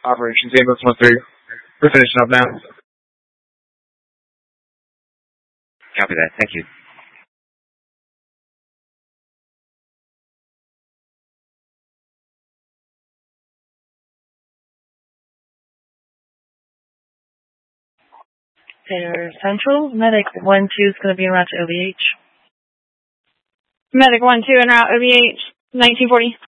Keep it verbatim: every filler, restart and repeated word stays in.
Operations Ambulance one three. We're finishing up now. Copy that. Thank you. Taylor Central, Medic one two is going to be en route to O B H. Medic one two en route, O B H, nineteen forty.